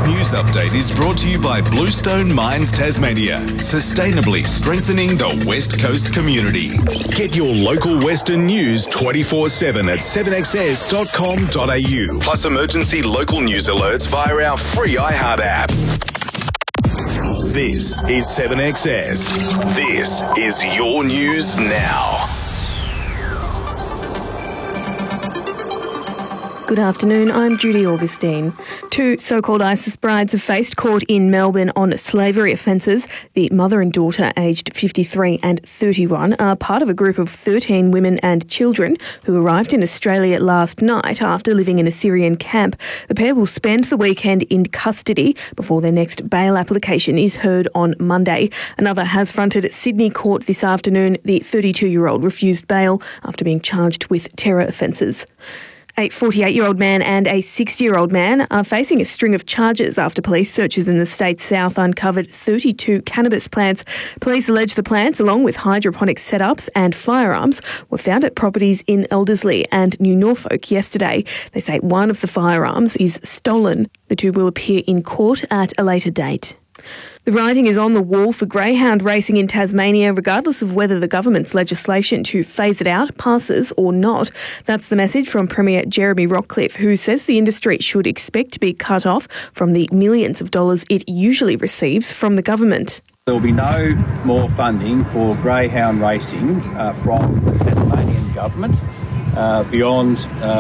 This news update is brought to you by Bluestone Mines Tasmania, sustainably strengthening the West Coast community. Get your local Western news 24/7 at 7XS.com.au, plus emergency local news alerts via our free iHeart app. This is 7XS. This is your news now. Good afternoon, I'm Judy Augustine. Two so-called ISIS brides have faced court in Melbourne on slavery offences. The mother and daughter, aged 53 and 31, are part of a group of 13 women and children who arrived in Australia last night after living in a Syrian camp. The pair will spend the weekend in custody before their next bail application is heard on Monday. Another has fronted Sydney court this afternoon. The 32-year-old refused bail after being charged with terror offences. A 48-year-old man and a 60-year-old man are facing a string of charges after police searches in the state's south uncovered 32 cannabis plants. Police allege the plants, along with hydroponic setups and firearms, were found at properties in Elderslie and New Norfolk yesterday. They say one of the firearms is stolen. The two will appear in court at a later date. The writing is on the wall for greyhound racing in Tasmania, regardless of whether the government's legislation to phase it out passes or not. That's the message from Premier Jeremy Rockcliffe, who says the industry should expect to be cut off from the millions of dollars it usually receives from the government. There will be no more funding for greyhound racing from the Tasmanian government beyond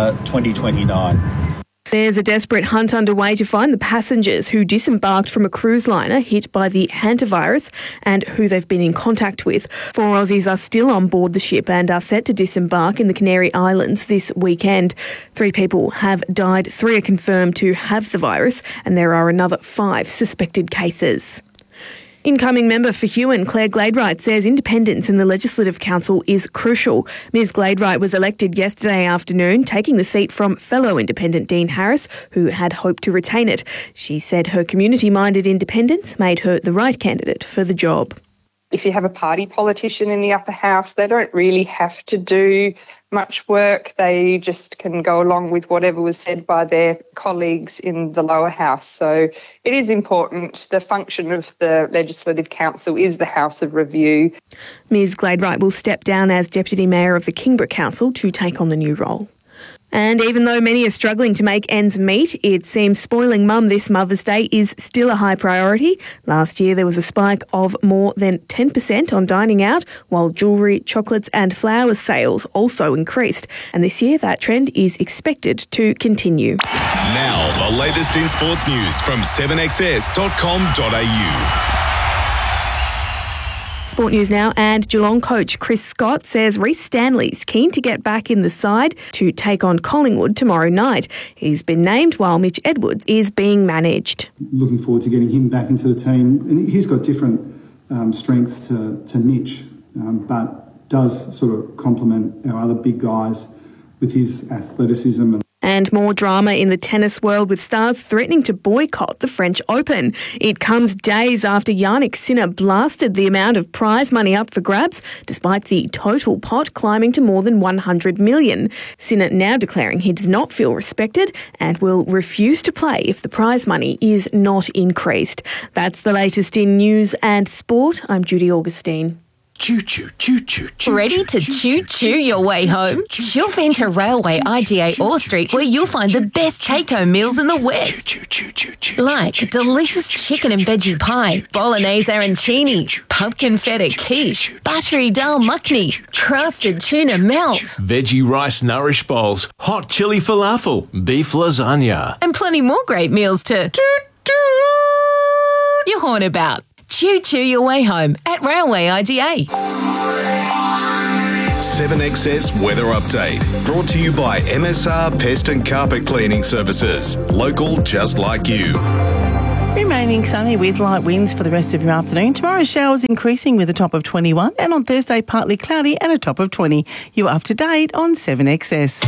2029. There's a desperate hunt underway to find the passengers who disembarked from a cruise liner hit by the hantavirus and who they've been in contact with. 4 Aussies are still on board the ship and are set to disembark in the Canary Islands this weekend. 3 people have died, 3 are confirmed to have the virus, and there are another 5 suspected cases. Incoming member for Huon, Claire Gladwright, says independence in the Legislative Council is crucial. Ms Gladwright was elected yesterday afternoon, taking the seat from fellow independent Dean Harris, who had hoped to retain it. She said her community-minded independence made her the right candidate for the job. If you have a party politician in the upper house, they don't really have to do much work. They just can go along with whatever was said by their colleagues in the lower house. So it is important. The function of the Legislative Council is the House of Review. Ms Gladwright will step down as Deputy Mayor of the Kingborough Council to take on the new role. And even though many are struggling to make ends meet, it seems spoiling mum this Mother's Day is still a high priority. Last year there was a spike of more than 10% on dining out, while jewellery, chocolates and flowers sales also increased. And this year that trend is expected to continue. Now the latest in sports news from 7XS.com.au. Sport news now, and Geelong coach Chris Scott says Rhys Stanley's keen to get back in the side to take on Collingwood tomorrow night. He's been named while Mitch Edwards is being managed. Looking forward to getting him back into the team. And he's got different strengths to Mitch, but does sort of complement our other big guys with his athleticism. And more drama in the tennis world, with stars threatening to boycott the French Open. It comes days after Jannik Sinner blasted the amount of prize money up for grabs, despite the total pot climbing to more than 100 million. Sinner now declaring he does not feel respected and will refuse to play if the prize money is not increased. That's the latest in news and sport. I'm Judy Augustine. Ready to choo-choo your way home? Shelf into Railway IGA Orr Street, where you'll find the best take-home meals in the West. Like delicious chicken and veggie pie, bolognese arancini, pumpkin feta quiche, buttery dal makhni, crusted tuna melt, veggie rice nourish bowls, hot chili falafel, beef lasagna. And plenty more great meals to you horn about. Choo-choo your way home at Railway IGA. 7XS Weather Update, brought to you by MSR Pest and Carpet Cleaning Services. Local just like you. Remaining sunny with light winds for the rest of your afternoon. Tomorrow showers increasing with a top of 21, and on Thursday partly cloudy and a top of 20. You're up to date on 7XS.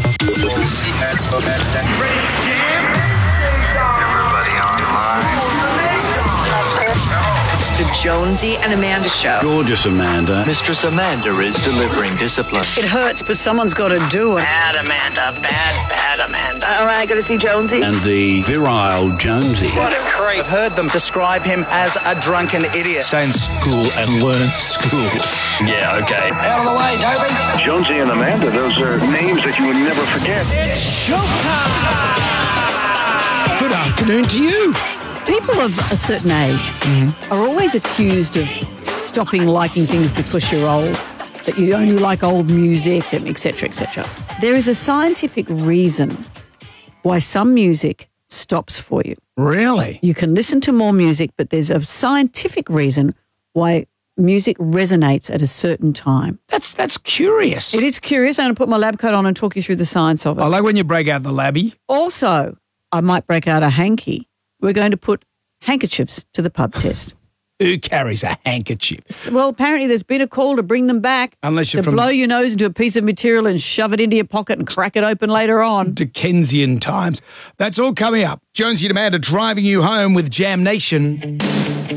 Jonesy and Amanda Show. Gorgeous Amanda. Mistress Amanda is delivering discipline. It hurts, but someone's got to do it. Bad Amanda, bad Amanda. All right, got to see Jonesy. And the virile Jonesy. What a creep. I've heard them describe him as a drunken idiot. Stay in school and learn school. Yeah, okay. Out of the way, Dobie. Jonesy and Amanda, those are names that you would never forget. It's showtime. Good afternoon to you. People of a certain age are always accused of stopping liking things because you're old, that you only like old music, and et cetera, et cetera. There is a scientific reason why some music stops for you. Really? You can listen to more music, but there's a scientific reason why music resonates at a certain time. That's curious. It is curious. I'm going to put my lab coat on and talk you through the science of it. I like when you break out the labby. Also, I might break out a hanky. We're going to put handkerchiefs to the pub test. Who carries a handkerchief? Well, apparently there's been a call to bring them back. Unless you're to blow your nose into a piece of material and shove it into your pocket and crack it open later on. Dickensian times. That's all coming up. Jonesy and Amanda driving you home with Jam Nation.